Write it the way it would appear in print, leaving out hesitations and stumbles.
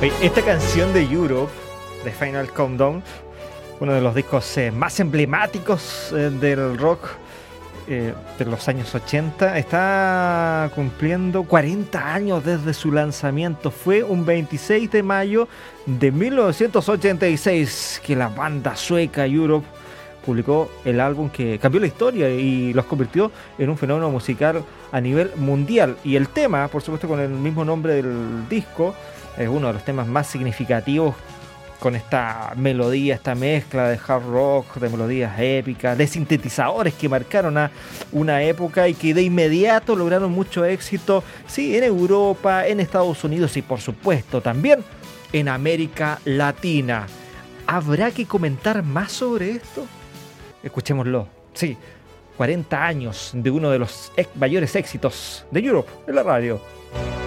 Oye, esta canción de Europe, de Final Countdown, uno de los discos más emblemáticos del rock de los años 80, está cumpliendo 40 años desde su lanzamiento. Fue un 26 de mayo de 1986 que la banda sueca Europe publicó el álbum que cambió la historia y los convirtió en un fenómeno musical a nivel mundial. Y el tema, por supuesto con el mismo nombre del disco, es uno de los temas más significativos, con esta melodía, esta mezcla de hard rock, de melodías épicas, de sintetizadores que marcaron a una época y que de inmediato lograron mucho éxito, sí, en Europa, en Estados Unidos y por supuesto también en América Latina. ¿Habrá que comentar más sobre esto? Escuchémoslo. Sí, 40 años de uno de los mayores éxitos de Europe en la radio.